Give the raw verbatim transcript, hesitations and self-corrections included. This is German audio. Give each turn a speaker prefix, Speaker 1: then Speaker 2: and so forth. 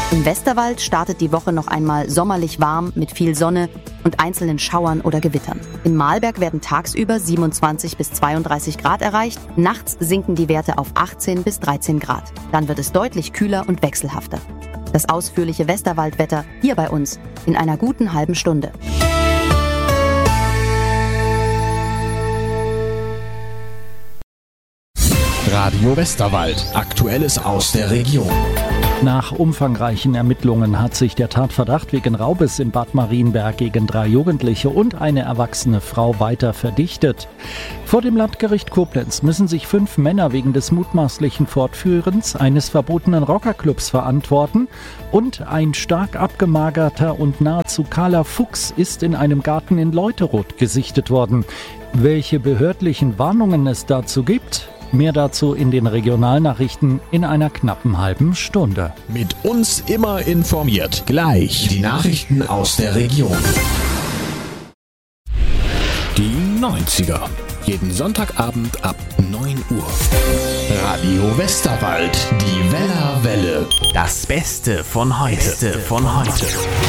Speaker 1: Im Westerwald startet die Woche noch einmal sommerlich warm mit viel Sonne und einzelnen Schauern oder Gewittern. In Mahlberg werden tagsüber siebenundzwanzig bis zweiunddreißig Grad erreicht, nachts sinken die Werte auf achtzehn bis dreizehn Grad. Dann wird es deutlich kühler und wechselhafter. Das ausführliche Westerwaldwetter hier bei uns in einer guten halben Stunde.
Speaker 2: Radio Westerwald. Aktuelles aus der Region.
Speaker 3: Nach umfangreichen Ermittlungen hat sich der Tatverdacht wegen Raubes in Bad Marienberg gegen drei Jugendliche und eine erwachsene Frau weiter verdichtet. Vor dem Landgericht Koblenz müssen sich fünf Männer wegen des mutmaßlichen Fortführens eines verbotenen Rockerclubs verantworten und ein stark abgemagerter und nahezu kahler Fuchs ist in einem Garten in Leuteroth gesichtet worden. Welche behördlichen Warnungen es dazu gibt? Mehr dazu in den Regionalnachrichten in einer knappen halben Stunde.
Speaker 2: Mit uns immer informiert. Gleich die Nachrichten aus der Region. Die neunziger. Jeden Sonntagabend ab neun Uhr. Radio Westerwald. Die Wellerwelle.
Speaker 4: Das Beste von heute. Beste von heute.